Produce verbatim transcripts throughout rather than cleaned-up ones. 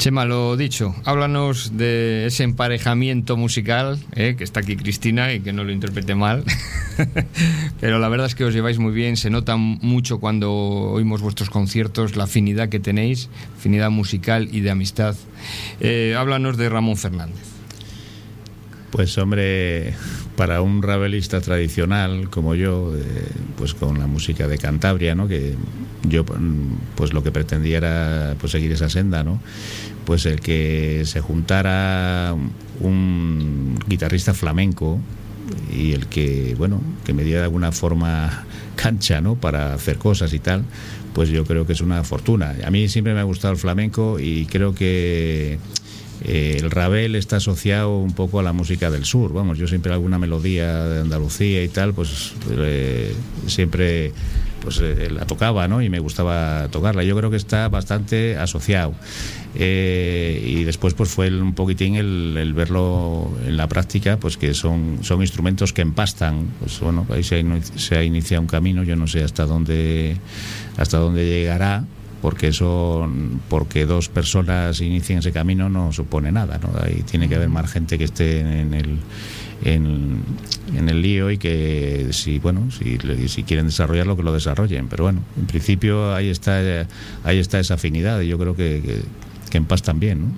Chema, lo dicho, háblanos de ese emparejamiento musical, eh, que está aquí Cristina y que no lo interprete mal, pero la verdad es que os lleváis muy bien, se nota mucho cuando oímos vuestros conciertos, la afinidad que tenéis, afinidad musical y de amistad. Eh, háblanos de Ramón Fernández. Pues hombre, para un rabelista tradicional como yo, eh, pues con la música de Cantabria, ¿no? Que yo pues lo que pretendía era pues seguir esa senda, ¿no? Pues el que se juntara un guitarrista flamenco y el que, bueno, que me diera de alguna forma cancha, ¿no? Para hacer cosas y tal, pues yo creo que es una fortuna. A mí siempre me ha gustado el flamenco y creo que Eh, el Ravel está asociado un poco a la música del sur. Vamos, yo siempre alguna melodía de Andalucía y tal, pues eh, siempre pues eh, la tocaba, ¿no? Y me gustaba tocarla. Yo creo que está bastante asociado. Eh, y después pues fue el, un poquitín el, el verlo en la práctica, pues que son, son instrumentos que empastan. Pues bueno, ahí se ha, se ha iniciado un camino, yo no sé hasta dónde, hasta dónde llegará, porque eso, porque dos personas inicien ese camino no supone nada, ¿no? Ahí tiene que haber más gente que esté en el en, en el lío y que si bueno si, si quieren desarrollarlo, que lo desarrollen, pero bueno, en principio ahí está ahí está esa afinidad y yo creo que, que, que en paz también, ¿no?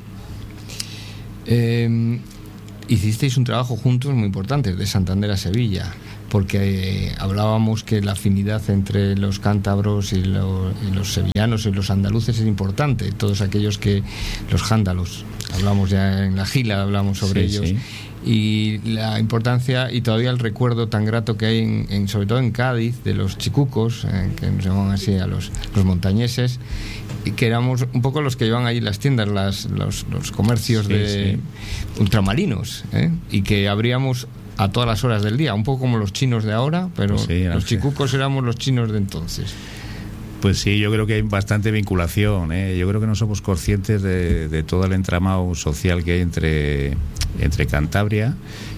Eh, hicisteis un trabajo juntos muy importante, de Santander a Sevilla, porque eh, hablábamos que la afinidad entre los cántabros y, lo, y los sevillanos y los andaluces es importante, todos aquellos que, los jándalos, hablamos ya en la Gila, hablamos sobre sí, ellos, sí. Y la importancia y todavía el recuerdo tan grato que hay, en, en, sobre todo en Cádiz, de los chicucos, eh, que nos llaman así a los, los montañeses, y que éramos un poco los que llevan ahí las tiendas, las, los, los comercios sí, de sí. ultramarinos, ¿eh? Y que abríamos a todas las horas del día, un poco como los chinos de ahora, pero pues sí, los chicucos éramos los chinos de entonces. Pues sí, yo creo que hay bastante vinculación, ¿eh? Yo creo que no somos conscientes de, de todo el entramado social que hay entre, entre Cantabria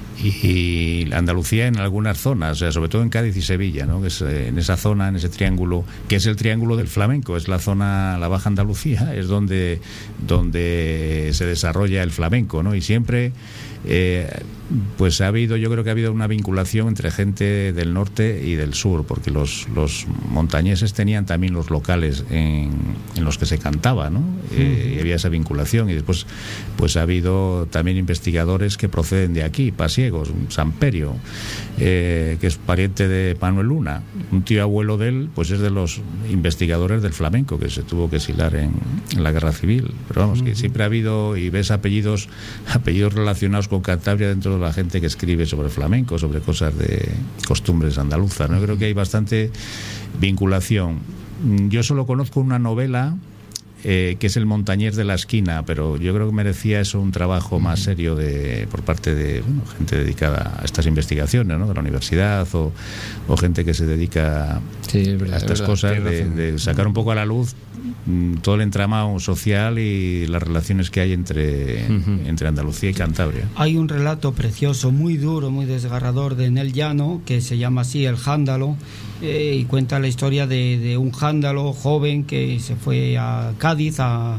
y Andalucía en algunas zonas, o sea, sobre todo en Cádiz y Sevilla, ¿no? Que es en esa zona, en ese triángulo, que es el triángulo del flamenco, es la zona, la Baja Andalucía, es donde, donde se desarrolla el flamenco, ¿no? Y siempre eh, pues ha habido, yo creo que ha habido una vinculación entre gente del norte y del sur, porque los, los montañeses tenían también los locales en, en los que se cantaba, ¿no? Eh, y había esa vinculación, y después pues ha habido también investigadores que proceden de aquí, pasiegos, un Samperio, eh, que es pariente de Manuel Luna, un tío abuelo de él, pues es de los investigadores del flamenco, que se tuvo que exilar en, en la guerra civil, pero vamos, que siempre ha habido, y ves apellidos, apellidos relacionados con Cantabria dentro de la gente que escribe sobre flamenco, sobre cosas de costumbres andaluzas, ¿no? Creo que hay bastante vinculación. Yo solo conozco una novela eh, que es El montañés de la esquina, pero yo creo que merecía eso un trabajo más serio de por parte de bueno, gente dedicada a estas investigaciones, ¿no? De la universidad o, o gente que se dedica sí, es verdad, a estas verdad, cosas, de, de sacar un poco a la luz todo el entramado social y las relaciones que hay entre, uh-huh. entre Andalucía y Cantabria. Hay un relato precioso, muy duro, muy desgarrador de Nel Llano, que se llama así El Jándalo, eh, y cuenta la historia de, de un jándalo joven que se fue a Cádiz a,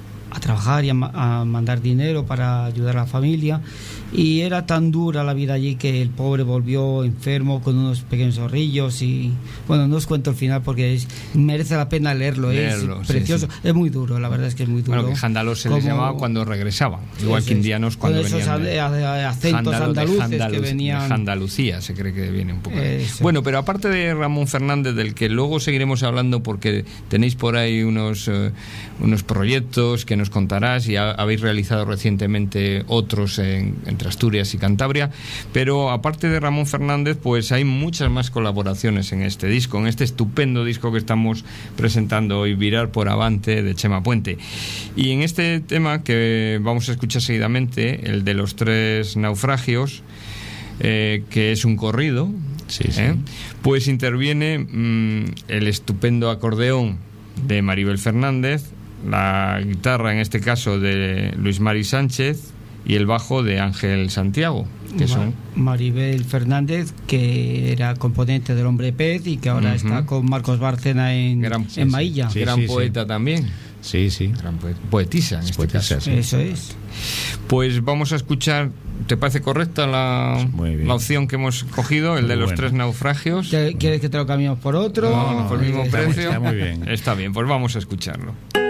a trabajar y a, a mandar dinero para ayudar a la familia, y era tan dura la vida allí que el pobre volvió enfermo con unos pequeños zorrillos y bueno, no os cuento el final porque es, merece la pena leerlo, leerlo es precioso, sí, sí. Es muy duro, la verdad es que es muy duro. Bueno, que jándalos se les llamaba cuando regresaban, igual que indianos cuando con venían esos de, acentos andaluces de que venían de Andalucía, se cree que viene un poco. Bueno, pero aparte de Ramón Fernández, del que luego seguiremos hablando porque tenéis por ahí unos uh, unos proyectos que nos contarás y ha, habéis realizado recientemente otros en, entre Asturias y Cantabria, pero aparte de Ramón Fernández, pues hay muchas más colaboraciones en este disco, en este estupendo disco que estamos presentando hoy, Virar por Avante, de Chema Puente. Y en este tema que vamos a escuchar seguidamente, el de los tres naufragios, eh, que es un corrido, sí, sí. ¿eh? Pues interviene mmm, el estupendo acordeón de Maribel Fernández, la guitarra en este caso de Luis Mari Sánchez y el bajo de Ángel Santiago, que son Maribel Fernández, que era componente del Hombre Pez y que ahora uh-huh. está con Marcos Bárcena en, gran, en Mailla. Sí, gran sí, poeta sí. también. Sí, sí. Gran poetisa, en este Poetisa, caso. sí. Eso es. Pues vamos a escuchar, ¿te parece correcta la, la opción que hemos cogido, el muy de los bueno. tres naufragios? ¿Quieres que te lo cambiemos por otro? No, no, por el mismo está precio. Está muy bien. Está bien, pues vamos a escucharlo.